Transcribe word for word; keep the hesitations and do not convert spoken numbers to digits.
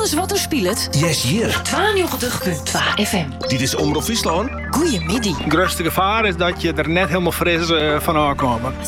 Alles wat er speelt. Yes, hier. tweeënnegentig komma twee F M. Dit is Omroep Friesland. Goeiemiddag. Het grootste gevaar is dat je er net helemaal fris uh, van aankomt.